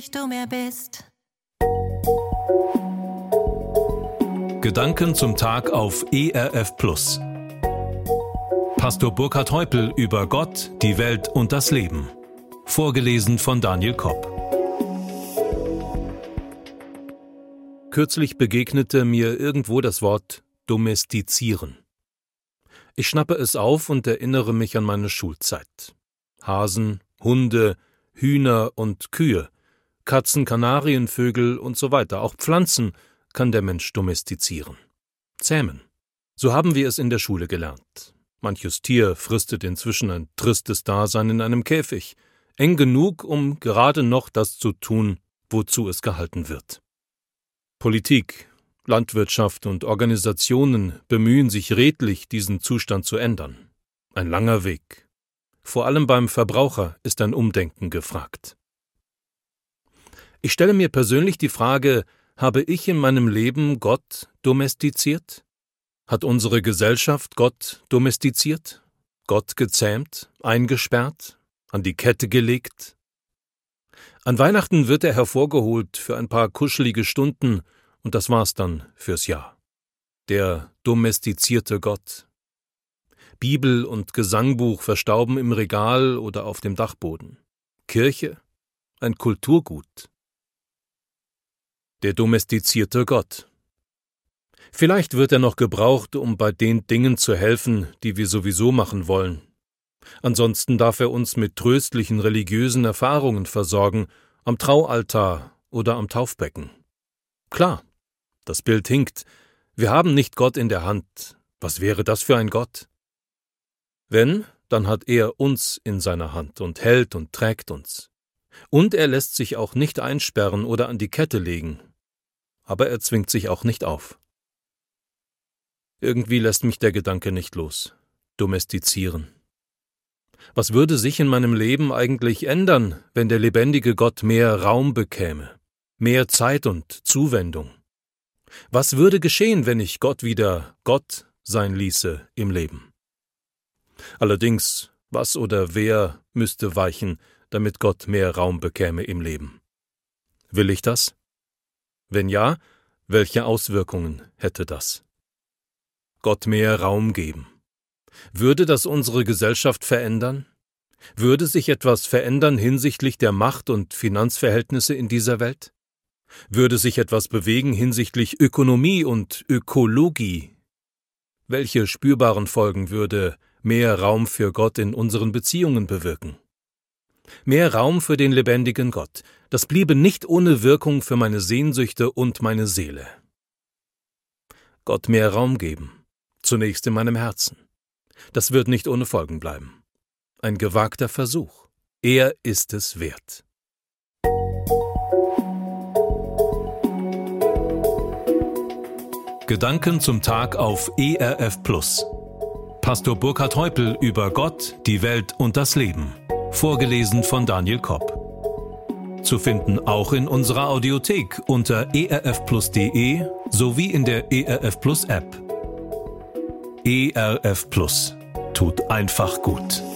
glücklich du mehr bist. Gedanken zum Tag auf ERF Plus. Pastor Burkhard Heupel über Gott, die Welt und das Leben. Vorgelesen von Daniel Kopp. Kürzlich begegnete mir irgendwo das Wort domestizieren. Ich schnappe es auf und erinnere mich an meine Schulzeit. Hasen, Hunde, Hühner und Kühe, Katzen, Kanarienvögel und so weiter. Auch Pflanzen kann der Mensch domestizieren. Zähmen. So haben wir es in der Schule gelernt. Manches Tier fristet inzwischen ein tristes Dasein in einem Käfig, eng genug, um gerade noch das zu tun, wozu es gehalten wird. Politik, Landwirtschaft und Organisationen bemühen sich redlich, diesen Zustand zu ändern. Ein langer Weg. Vor allem beim Verbraucher ist ein Umdenken gefragt. Ich stelle mir persönlich die Frage, habe ich in meinem Leben Gott domestiziert? Hat unsere Gesellschaft Gott domestiziert? Gott gezähmt, eingesperrt, an die Kette gelegt? An Weihnachten wird er hervorgeholt für ein paar kuschelige Stunden und das war's dann fürs Jahr. Der domestizierte Gott. Bibel und Gesangbuch verstauben im Regal oder auf dem Dachboden. Kirche? Ein Kulturgut. Der domestizierte Gott. Vielleicht wird er noch gebraucht, um bei den Dingen zu helfen, die wir sowieso machen wollen. Ansonsten darf er uns mit tröstlichen religiösen Erfahrungen versorgen, am Traualtar oder am Taufbecken. Klar, das Bild hinkt. Wir haben nicht Gott in der Hand. Was wäre das für ein Gott? Wenn, dann hat er uns in seiner Hand und hält und trägt uns. Und er lässt sich auch nicht einsperren oder an die Kette legen. Aber er zwingt sich auch nicht auf. Irgendwie lässt mich der Gedanke nicht los. Domestizieren. Was würde sich in meinem Leben eigentlich ändern, wenn der lebendige Gott mehr Raum bekäme, mehr Zeit und Zuwendung? Was würde geschehen, wenn ich Gott wieder Gott sein ließe im Leben? Allerdings, was oder wer müsste weichen, damit Gott mehr Raum bekäme im Leben? Will ich das? Wenn ja, welche Auswirkungen hätte das? Gott mehr Raum geben. Würde das unsere Gesellschaft verändern? Würde sich etwas verändern hinsichtlich der Macht- und Finanzverhältnisse in dieser Welt? Würde sich etwas bewegen hinsichtlich Ökonomie und Ökologie? Welche spürbaren Folgen würde mehr Raum für Gott in unseren Beziehungen bewirken? Mehr Raum für den lebendigen Gott. Das bliebe nicht ohne Wirkung für meine Sehnsüchte und meine Seele. Gott mehr Raum geben. Zunächst in meinem Herzen. Das wird nicht ohne Folgen bleiben. Ein gewagter Versuch. Er ist es wert. Gedanken zum Tag auf ERF Plus. Pastor Burkhard Heupel über Gott, die Welt und das Leben. Vorgelesen von Daniel Kopp. Zu finden auch in unserer Audiothek unter erfplus.de sowie in der ERF Plus App. ERF Plus tut einfach gut.